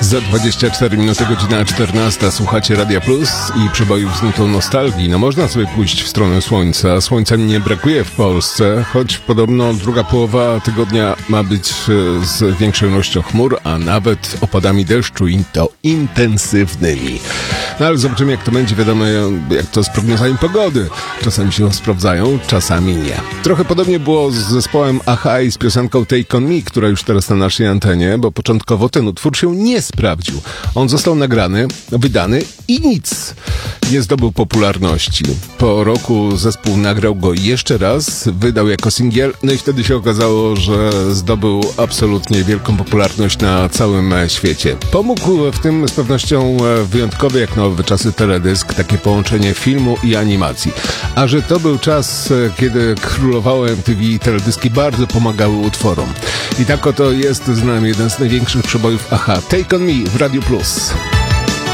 Za 24 minuty, godzina 14. Słuchacie Radia Plus i przebojów z nutą nostalgii. No można sobie pójść w stronę słońca. Słońca nie brakuje w Polsce, choć podobno druga połowa tygodnia ma być z większą ilością chmur, a nawet opadami deszczu i to intensywnymi. No ale zobaczymy, jak to będzie. Wiadomo, jak to z prognozami pogody. Czasami się sprawdzają, czasami nie. Trochę podobnie było z zespołem Aha i z piosenką Take On Me, która już teraz na naszej antenie, bo początkowo ten utwór się nie sprawdził. On został nagrany, wydany i nic. Nie zdobył popularności. Po roku zespół nagrał go jeszcze raz, wydał jako singiel, no i wtedy się okazało, że zdobył absolutnie wielką popularność na całym świecie. Pomógł w tym z pewnością wyjątkowy jak nowe czasy teledysk, takie połączenie filmu i animacji. A że to był czas, kiedy królowało MTV i teledyski bardzo pomagały utworom. I tak oto jest z nami jeden z największych przebojów Aha. Take On Me w Radiu Plus.